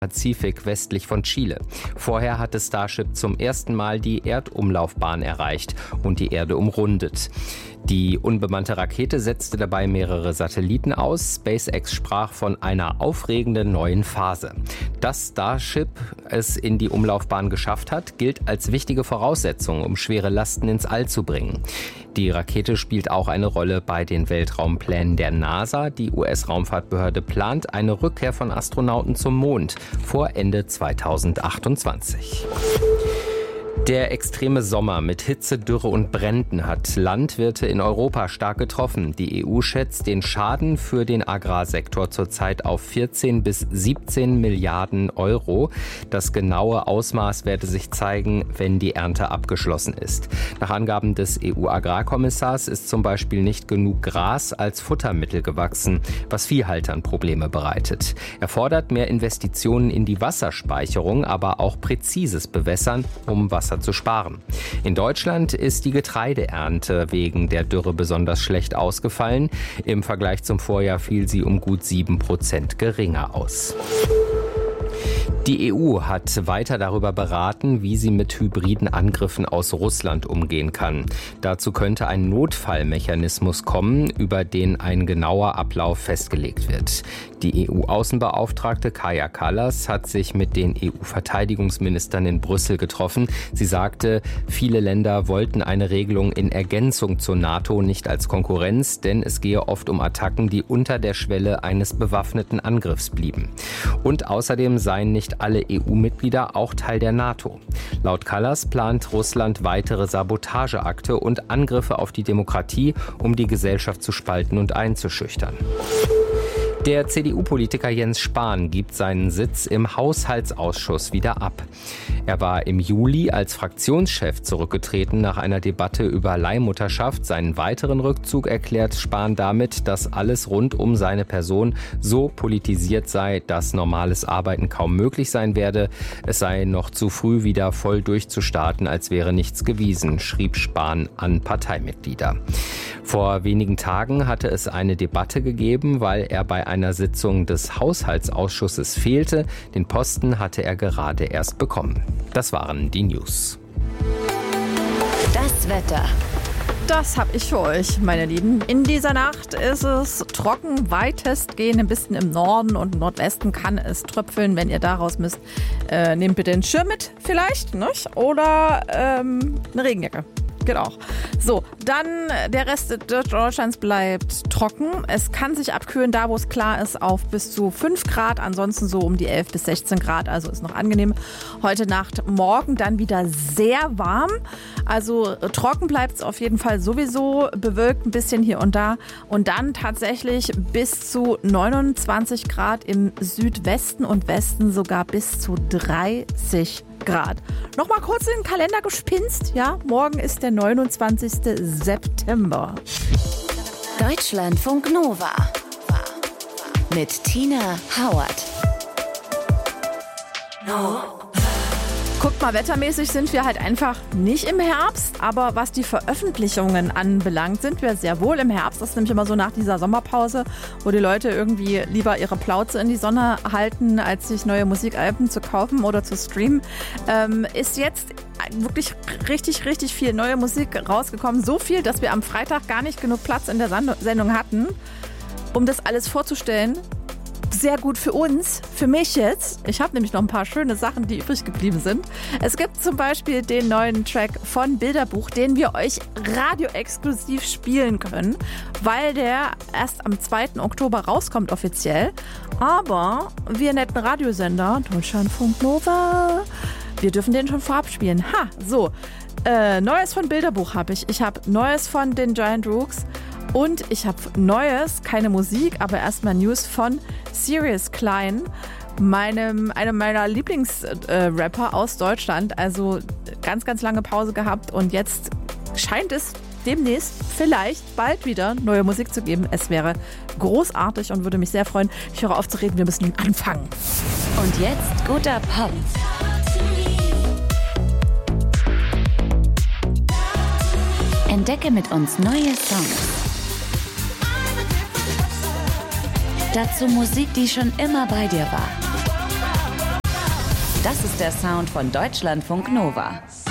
Pazifik westlich von Chile. Vorher hatte Starship zum ersten Mal die Erdumlaufbahn erreicht und die Erde umrundet. Die unbemannte Rakete setzte dabei mehrere Satelliten aus. SpaceX sprach von einer aufregenden neuen Phase. Dass Starship es in die Umlaufbahn geschafft hat, gilt als wichtige Voraussetzung, um schwere Lasten ins All zu bringen. Die Rakete spielt auch eine Rolle bei den Weltraumplänen der NASA. Die US-Raumfahrtbehörde plant eine Rückkehr von Astronauten zum Mond vor Ende 2028. Der extreme Sommer mit Hitze, Dürre und Bränden hat Landwirte in Europa stark getroffen. Die EU schätzt den Schaden für den Agrarsektor zurzeit auf 14 bis 17 Milliarden Euro. Das genaue Ausmaß werde sich zeigen, wenn die Ernte abgeschlossen ist. Nach Angaben des EU-Agrarkommissars ist zum Beispiel nicht genug Gras als Futtermittel gewachsen, was Viehhaltern Probleme bereitet. Er fordert mehr Investitionen in die Wasserspeicherung, aber auch präzises Bewässern, um Wasser zu sparen. In Deutschland ist die Getreideernte wegen der Dürre besonders schlecht ausgefallen. Im Vergleich zum Vorjahr fiel sie um gut 7% geringer aus. Die EU hat weiter darüber beraten, wie sie mit hybriden Angriffen aus Russland umgehen kann. Dazu könnte ein Notfallmechanismus kommen, über den ein genauer Ablauf festgelegt wird. Die EU-Außenbeauftragte Kaja Kallas hat sich mit den EU-Verteidigungsministern in Brüssel getroffen. Sie sagte, viele Länder wollten eine Regelung in Ergänzung zur NATO, nicht als Konkurrenz, denn es gehe oft um Attacken, die unter der Schwelle eines bewaffneten Angriffs blieben. Und außerdem seien nicht alle EU-Mitglieder auch Teil der NATO. Laut Kallas plant Russland weitere Sabotageakte und Angriffe auf die Demokratie, um die Gesellschaft zu spalten und einzuschüchtern. Der CDU-Politiker Jens Spahn gibt seinen Sitz im Haushaltsausschuss wieder ab. Er war im Juli als Fraktionschef zurückgetreten nach einer Debatte über Leihmutterschaft. Seinen weiteren Rückzug erklärt Spahn damit, dass alles rund um seine Person so politisiert sei, dass normales Arbeiten kaum möglich sein werde. Es sei noch zu früh, wieder voll durchzustarten, als wäre nichts gewesen, schrieb Spahn an Parteimitglieder. Vor wenigen Tagen hatte es eine Debatte gegeben, weil er bei einer Sitzung des Haushaltsausschusses fehlte. Den Posten hatte er gerade erst bekommen. Das waren die News. Das Wetter. Das habe ich für euch, meine Lieben. In dieser Nacht ist es trocken, weitestgehend ein bisschen im Norden und Nordwesten kann es tröpfeln. Wenn ihr da raus müsst, nehmt bitte einen Schirm mit vielleicht, nicht? Oder eine Regenjacke. Genau. So, dann der Rest Deutschlands bleibt trocken. Es kann sich abkühlen, da wo es klar ist, auf bis zu 5 Grad. Ansonsten so um die 11 bis 16 Grad, also ist noch angenehm. Heute Nacht, morgen dann wieder sehr warm. Also trocken bleibt es auf jeden Fall sowieso, bewölkt ein bisschen hier und da. Und dann tatsächlich bis zu 29 Grad im Südwesten und Westen, sogar bis zu 30 Grad. Nochmal kurz in den Kalender gespinst. Ja, morgen ist der 29. September. Deutschlandfunk Nova mit Tina Howard. Guckt mal, wettermäßig sind wir halt einfach nicht im Herbst, aber was die Veröffentlichungen anbelangt, sind wir sehr wohl im Herbst. Das ist nämlich immer so nach dieser Sommerpause, wo die Leute irgendwie lieber ihre Plauze in die Sonne halten, als sich neue Musikalben zu kaufen oder zu streamen. Ist jetzt wirklich richtig, richtig viel neue Musik rausgekommen. So viel, dass wir am Freitag gar nicht genug Platz in der Sendung hatten, um das alles vorzustellen. Sehr gut für uns, für mich jetzt. Ich habe nämlich noch ein paar schöne Sachen, die übrig geblieben sind. Es gibt zum Beispiel den neuen Track von Bilderbuch, den wir euch radioexklusiv spielen können, weil der erst am 2. Oktober rauskommt offiziell. Aber wir netten Radiosender, Deutschlandfunk Nova, wir dürfen den schon vorab spielen. Neues von Bilderbuch habe ich. Ich habe Neues von den Giant Rooks. Und ich habe Neues, keine Musik, aber erstmal News von Sirius Klein, einem meiner Lieblingsrapper aus Deutschland. Also ganz, ganz lange Pause gehabt und jetzt scheint es demnächst vielleicht bald wieder neue Musik zu geben. Es wäre großartig und würde mich sehr freuen. Ich höre auf zu reden, wir müssen nun anfangen. Und jetzt guter Pop. Entdecke mit uns neue Songs. Dazu Musik, die schon immer bei dir war. Das ist der Sound von Deutschlandfunk Nova.